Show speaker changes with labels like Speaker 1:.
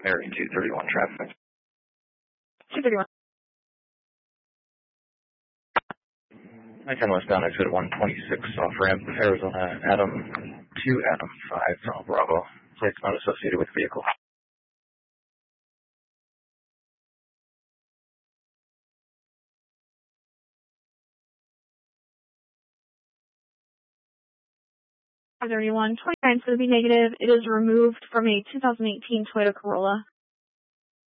Speaker 1: American 231 traffic.
Speaker 2: 231.
Speaker 1: 910 westbound, exit 126 off ramp, Arizona, Adam 2, Adam 5, Bravo. Plates not associated with vehicle.
Speaker 2: Everyone, 29 is going to be negative. It is removed from a 2018 Toyota Corolla.